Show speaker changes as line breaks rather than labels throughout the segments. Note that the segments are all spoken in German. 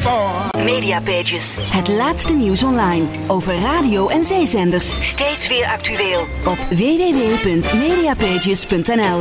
for.
Mediapages, het laatste nieuws online over radio- en zeezenders. Steeds weer actueel op www.mediapages.nl.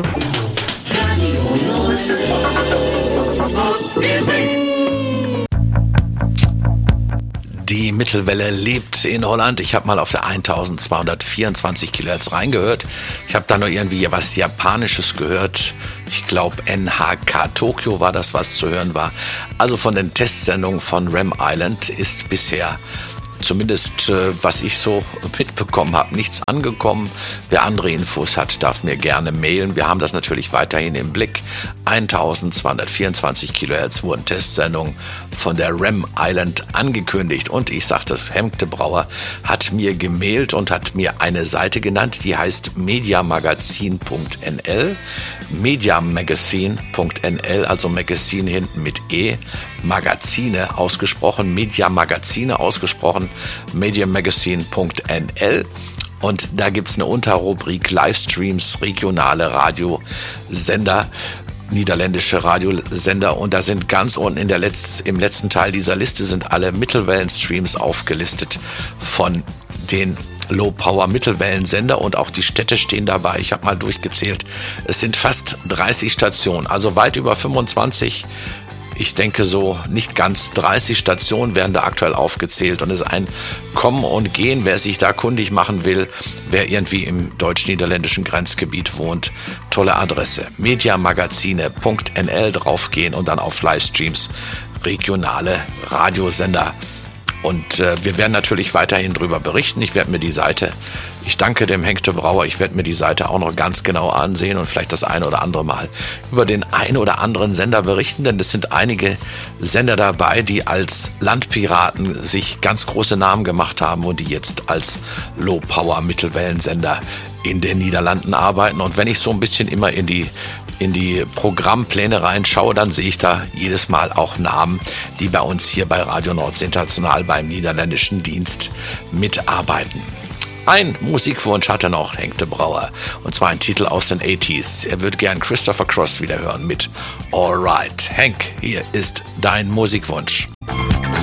Die Mittelwelle lebt in Holland. Ich habe mal auf der 1224 kHz reingehört. Ich habe da nur irgendwie was Japanisches gehört. Ich glaube NHK Tokyo war das, was zu hören war. Also von den Testsendungen von Rem Island ist bisher, zumindest was ich so mitbekommen habe, nichts angekommen. Wer andere Infos hat, darf mir gerne mailen. Wir haben das natürlich weiterhin im Blick. 1224 kHz wurden Testsendungen von der Rem Island angekündigt. Und ich sage das, Hemke Brauer hat mir gemailt und hat mir eine Seite genannt, die heißt mediamagazin.nl. Mediamagazin.nl, also Magazin hinten mit E. Magazine ausgesprochen, Mediamagazine ausgesprochen, mediamagazin.nl. Und da gibt es eine Unterrubrik Livestreams, regionale Radiosender, niederländische Radiosender. Und da sind ganz unten im letzten Teil dieser Liste sind alle Mittelwellenstreams aufgelistet von den Low-Power-Mittelwellensender und auch die Städte stehen dabei. Ich habe mal durchgezählt. Es sind fast 30 Stationen, also weit über 25. Ich denke so nicht ganz 30 Stationen werden da aktuell aufgezählt und es ist ein Kommen und Gehen, wer sich da kundig machen will, wer irgendwie im deutsch-niederländischen Grenzgebiet wohnt. Tolle Adresse, mediamagazine.nl, draufgehen und dann auf Livestreams, regionale Radiosender. Und wir werden natürlich weiterhin darüber berichten. Ich danke dem Hemke Brauer, ich werde mir die Seite auch noch ganz genau ansehen und vielleicht das eine oder andere Mal über den ein oder anderen Sender berichten, denn es sind einige Sender dabei, die als Landpiraten sich ganz große Namen gemacht haben und die jetzt als Low-Power-Mittelwellensender in den Niederlanden arbeiten. Und wenn ich so ein bisschen immer in die Programmpläne reinschaue, dann sehe ich da jedes Mal auch Namen, die bei uns hier bei Radio Nordsee International beim niederländischen Dienst mitarbeiten. Ein Musikwunsch hatte noch Hemke Brauer, und zwar ein Titel aus den 80s. Er würde gern Christopher Cross wieder hören mit All Right. Henk, hier ist dein Musikwunsch.